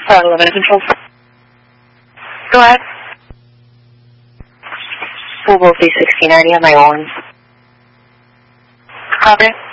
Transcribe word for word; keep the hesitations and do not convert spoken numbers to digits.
Uh, eleven control. Go ahead. We'll both be sixteen. I already have my own. Copy.